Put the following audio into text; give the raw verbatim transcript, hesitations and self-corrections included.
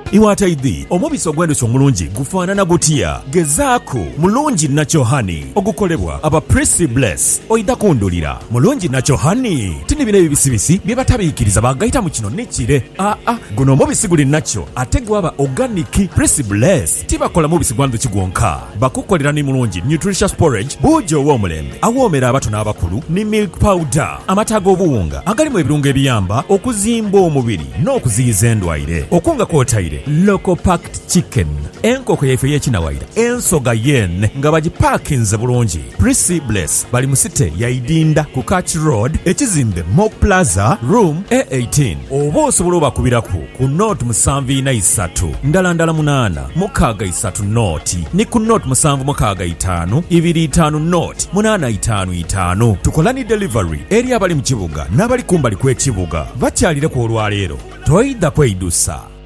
iwataidhi omubisi ogw'enduki omulungi gufaanana gutya gezaako mulungi Natural Honey ogukolebwa aba Prissy Bless oyita kundulira mulungi Natural Honey tini bino ebibisibisi bye batabiikiriza bagayita mu kino nekire aa guno omubisi guli natural ate gwaba organic. Prissy Bless tibakola mubisi gwa nduki gwonka bakukolera ni mulungi nutritious porridge buujo ow'omulembe awoomera abato n'abakulu ni milk powder amata g'obuwunga agalimu ebirungo ebiyamba okuzimba omubiri n'okuziyiza endwaire okunga kwotaire local packed chicken enkoko yaife y'ekinawayira ensoga yen nga bagipaakinze bulungi. Prissy Bless bali mu site ya Idinda ku Catch Road ekizimbe Mock Plaza room A eighteen oba osobola obakubiraku ku note musanvu ina isatu ndala ndala munaana mukaaga isatu note ni ku note musanvu mukaaga itaano ibiri itaano note munaana itaano itaano. Tukola ni delivery eri abali mu kibuga n'abali kumbali kw'ekibuga bakyalire ku olwaleero toyidda kweyidusa.